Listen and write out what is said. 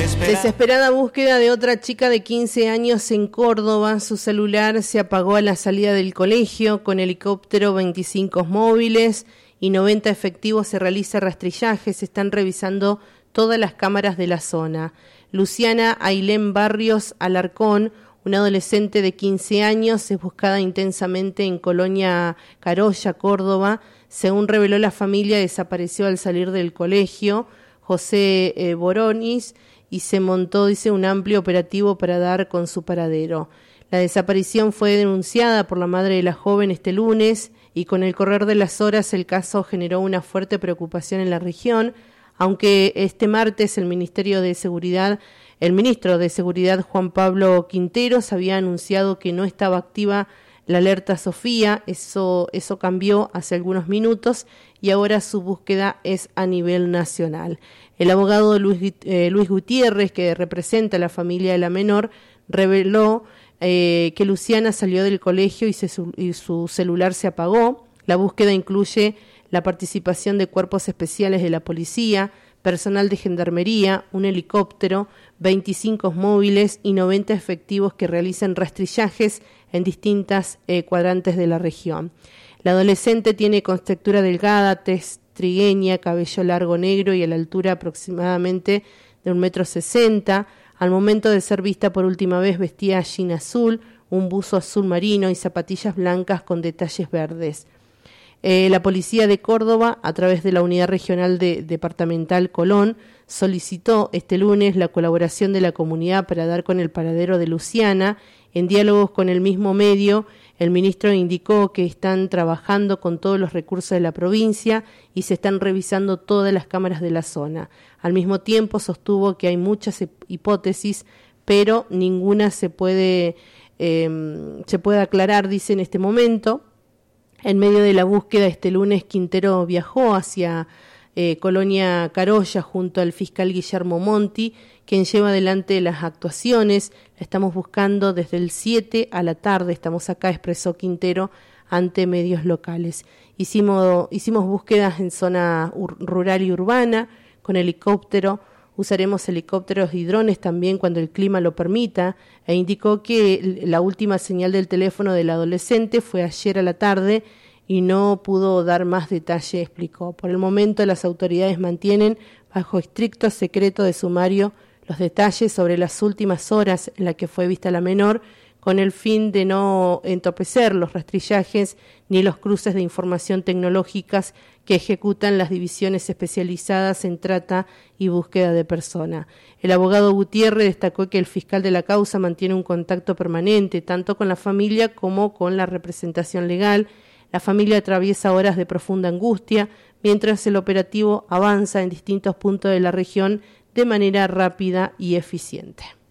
Desesperada búsqueda de otra chica de 15 años en Córdoba. Su celular se apagó a la salida del colegio. Con helicóptero, 25 móviles y 90 efectivos se realiza rastrillaje. Se están revisando todas las cámaras de la zona. Luciana Ailén Barrios Alarcón, una adolescente de 15 años, es buscada intensamente en Colonia Carolla, Córdoba. Según reveló la familia, desapareció al salir del colegio José Boronis y se montó, dice, un amplio operativo para dar con su paradero. La desaparición fue denunciada por la madre de la joven este lunes y con el correr de las horas el caso generó una fuerte preocupación en la región, aunque este martes el ministro de Seguridad Juan Pablo Quinteros había anunciado que no estaba activa la alerta Sofía. Eso cambió hace algunos minutos y ahora su búsqueda es a nivel nacional. El abogado Luis Gutiérrez, que representa a la familia de la menor, reveló que Luciana salió del colegio y su celular se apagó. La búsqueda incluye la participación de cuerpos especiales de la policía, personal de gendarmería, un helicóptero, 25 móviles y 90 efectivos que realizan rastrillajes en distintas cuadrantes de la región. La adolescente tiene contextura delgada, tez trigueña, cabello largo negro y a la altura aproximadamente de 1,60 m. Al momento de ser vista por última vez vestía jean azul, un buzo azul marino y zapatillas blancas con detalles verdes. La policía de Córdoba, a través de la Unidad Regional Departamental Colón, solicitó este lunes la colaboración de la comunidad para dar con el paradero de Luciana. En diálogos con el mismo medio, el ministro indicó que están trabajando con todos los recursos de la provincia y se están revisando todas las cámaras de la zona. Al mismo tiempo sostuvo que hay muchas hipótesis, pero ninguna se puede aclarar, dice, en este momento. En medio de la búsqueda, este lunes Quintero viajó hacia Colonia Carolla junto al fiscal Guillermo Monti, quien lleva adelante las actuaciones. La estamos buscando desde el 7 a la tarde, estamos acá, expresó Quintero ante medios locales. Hicimos búsquedas en zona rural y urbana con helicóptero. Usaremos helicópteros y drones también cuando el clima lo permita, e indicó que la última señal del teléfono del adolescente fue ayer a la tarde y no pudo dar más detalle, explicó. Por el momento las autoridades mantienen bajo estricto secreto de sumario los detalles sobre las últimas horas en las que fue vista la menor, con el fin de no entorpecer los rastrillajes ni los cruces de información tecnológicas que ejecutan las divisiones especializadas en trata y búsqueda de persona. El abogado Gutiérrez destacó que el fiscal de la causa mantiene un contacto permanente tanto con la familia como con la representación legal. La familia atraviesa horas de profunda angustia mientras el operativo avanza en distintos puntos de la región de manera rápida y eficiente.